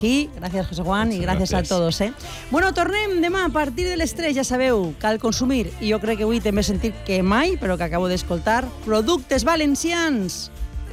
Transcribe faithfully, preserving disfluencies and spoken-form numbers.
I gràcies, José Juan, i gràcies, gràcies a tots. Eh? Bueno, tornem demà a partir de les tres, ja sabeu, cal consumir, i jo crec que avui també he sentit que mai, però que acabo d'escoltar, productes valencians.